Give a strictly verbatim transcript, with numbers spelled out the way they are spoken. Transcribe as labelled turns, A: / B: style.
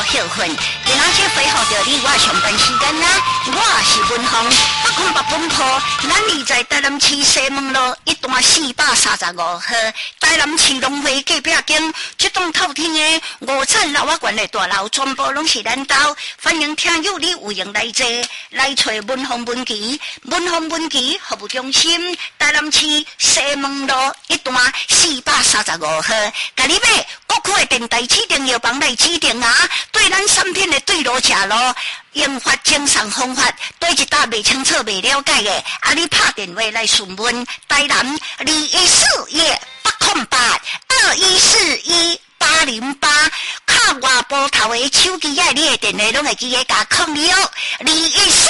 A: 孝顺，今仔日回复到你，我上班时间啦，我是文芳，北空北本铺，咱离在台南市西门路一段四百三十五号，台南市农会隔壁间，这栋透天的五层楼啊馆的大楼，全部拢是咱家，欢迎听友你有闲来坐，来找文芳文琪，文芳文琪服务中心，台南市西门路一段四百三十五号，甲你买各区的电台指定药房来指定啊，对咱产品的对路食路。研发精神方法，对一搭未清楚、未了解的，啊！你打电话来询问，台南二一四一八空八二一四一八零八，靠外部头的手机啊，你的电话拢会记得甲控你哦，二一四